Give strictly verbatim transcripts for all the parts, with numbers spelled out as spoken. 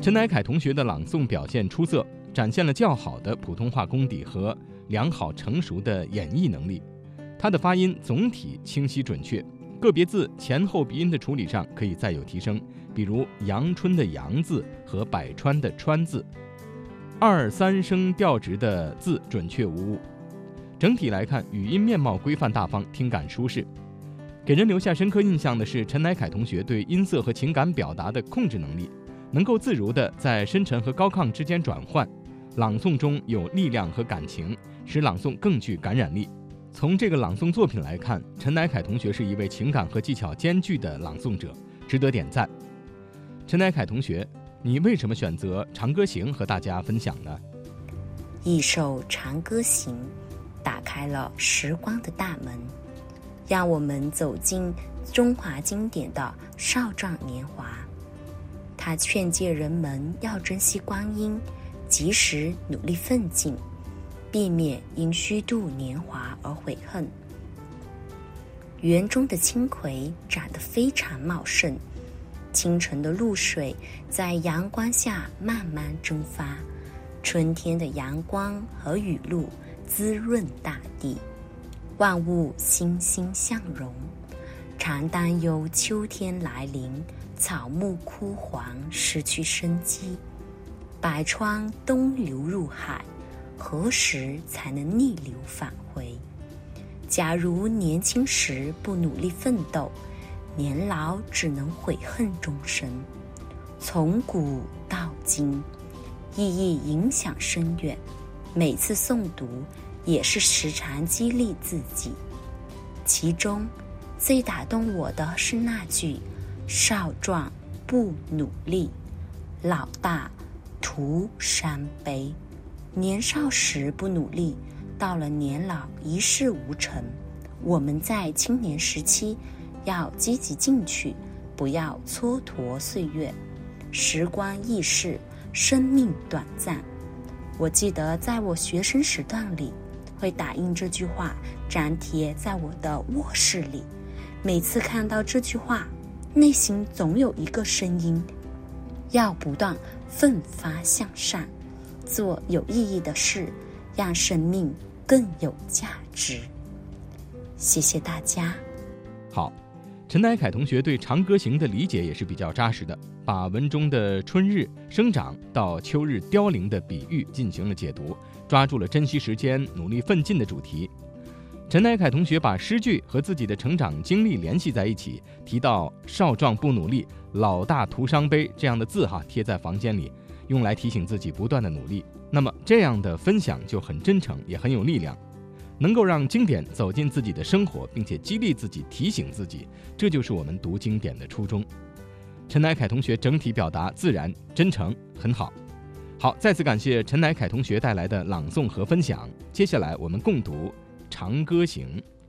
陈乃凯同学的朗诵表现出色，展现了较好的普通话功底和良好成熟的演绎能力。他的发音总体清晰准确，个别字前后鼻音的处理上可以再有提升，比如阳春的阳字和百川的川字，二三声调值的字准确无误。整体来看，语音面貌规范大方，听感舒适。给人留下深刻印象的是陈乃凯同学对音色和情感表达的控制能力，能够自如地在深沉和高亢之间转换，朗诵中有力量和感情，使朗诵更具感染力。从这个朗诵作品来看，陈乃凯同学是一位情感和技巧兼具的朗诵者，值得点赞。陈乃凯同学，你为什么选择《长歌行》和大家分享呢？ 一首《长歌行》打开了时光的大门，让我们走进中华经典的少壮年华。他劝诫人们要珍惜光阴，及时努力奋进，避免因虚度年华而悔恨。园中的青葵长得非常茂盛，清晨的露水在阳光下慢慢蒸发，春天的阳光和雨露滋润大地，万物欣欣向荣。常担忧秋天来临，草木枯黄，失去生机。百川东流入海，何时才能逆流返回？假如年轻时不努力奋斗，年老只能悔恨终生。从古到今，意义影响深远，每次诵读也是时常激励自己。其中最打动我的是那句少壮不努力，老大徒伤悲。年少时不努力，到了年老一事无成。我们在青年时期要积极进取，不要蹉跎岁月。时光易逝，生命短暂。我记得在我学生时段里，会打印这句话，粘贴在我的卧室里。每次看到这句话，内心总有一个声音，要不断奋发向上，做有意义的事，让生命更有价值。谢谢大家。 好，陈乃凯同学对《长歌行》的理解也是比较扎实的，把文中的春日生长到秋日凋零的比喻进行了解读，抓住了珍惜时间、努力奋进的主题。陈乃凯同学把诗句和自己的成长经历联系在一起，提到少壮不努力，老大徒伤悲这样的字哈贴在房间里，用来提醒自己不断的努力。那么这样的分享就很真诚，也很有力量，能够让经典走进自己的生活，并且激励自己、提醒自己，这就是我们读经典的初衷。陈乃凯同学整体表达自然、真诚，很好。好，再次感谢陈乃凯同学带来的朗诵和分享。接下来我们共读《长歌行》。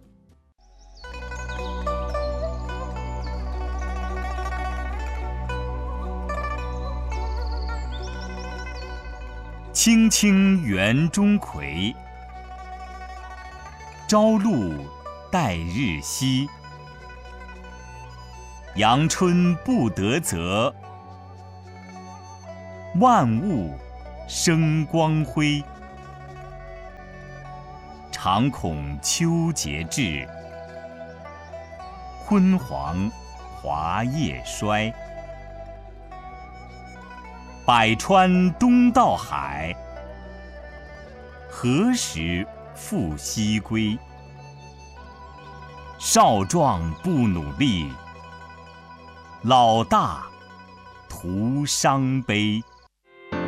青青园中葵，朝露待日晞。阳春布德泽，万物生光辉。常恐秋节至，昏黄华叶衰。百川东到海，何时复西归？少壮不努力，老大徒伤悲。